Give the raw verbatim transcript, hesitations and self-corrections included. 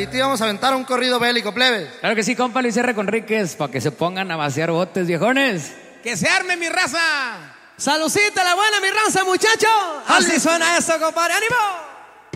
ahorita íbamos a aventar un corrido bélico, plebes. Claro que sí, compa Luis R. Conríquez, para que se pongan a vaciar botes, viejones. ¡Que se arme, mi raza! ¡Salucita la buena, mi raza, muchachos! Así suena eso, compadre, ánimo.